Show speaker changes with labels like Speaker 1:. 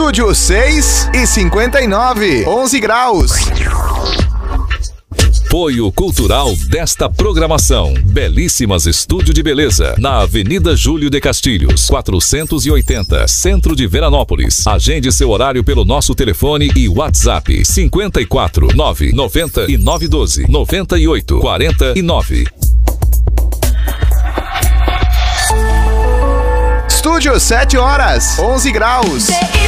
Speaker 1: Estúdio 6:59, 11 graus.
Speaker 2: Apoio cultural desta programação. Belíssimas Estúdio de Beleza, na Avenida Júlio de Castilhos, 480, Centro de Veranópolis. Agende seu horário pelo nosso telefone e WhatsApp 54 999 12 98 49.
Speaker 1: Estúdio 7 horas, 11 graus.